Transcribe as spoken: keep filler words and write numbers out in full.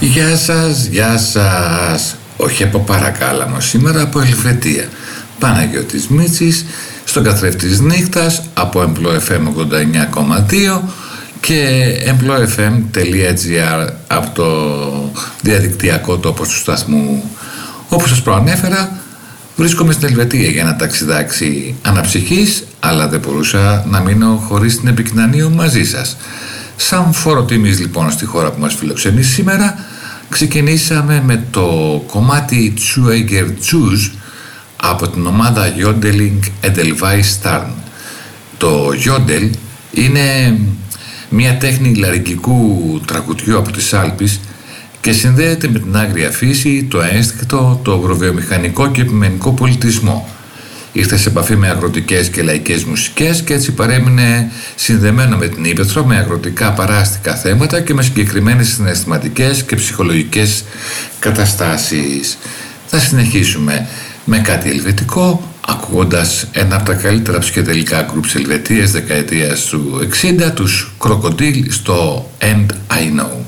Γεια σας, γεια σας. Όχι από Παρακάλαμο, σήμερα από Ελβετία. Παναγιώτης Μίτσης, στον καθρέφτη της νύχτας, από Εμπλό εφ εμ ογδόντα εννιά κόμμα δύο και εμπλό εφ εμ τελεία τζι άρ από το διαδικτυακό τόπο του σταθμού. Όπως σας προανέφερα, βρίσκομαι στην Ελβετία για ένα ταξιδάκι αναψυχής, αλλά δεν μπορούσα να μείνω χωρίς την επικοινωνία μαζί σας. Σαν φόρο τιμής λοιπόν στη χώρα που μας φιλοξενεί σήμερα, ξεκινήσαμε με το κομμάτι Zueger Jus από την ομάδα Jodeling Edelweiss Starn. Το Jodel είναι μια τέχνη λαρικικού τραγουδιού από τις Άλπεις και συνδέεται με την άγρια φύση, το ένστικτο, το αγροβιομηχανικό και επιμενικό πολιτισμό. Ήρθε σε επαφή με αγροτικές και λαϊκές μουσικές και έτσι παρέμεινε συνδεμένο με την ύπαιθρο, με αγροτικά παράστικα θέματα και με συγκεκριμένες συναισθηματικές και ψυχολογικές καταστάσεις. Θα συνεχίσουμε με κάτι ελβετικό, ακούγοντας ένα από τα καλύτερα ψυχεδελικά γκρουπ της Ελβετίας δεκαετίας του εξήντα, τους Crocodile στο And I Know.